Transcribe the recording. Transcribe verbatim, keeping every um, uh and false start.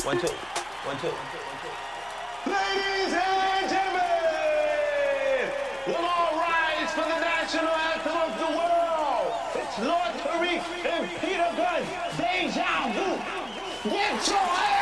One, two. One, two. One, two. Ladies and gentlemen, we'll all rise for the national anthem of the world. It's Lord Tariq and Peter Gunn. Deja vu. Get your